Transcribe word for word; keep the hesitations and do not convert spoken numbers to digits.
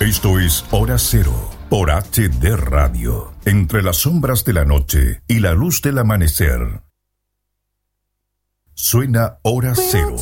Esto es Hora Cero, por H D Radio. Entre las sombras de la noche y la luz del amanecer. Suena Hora Cero.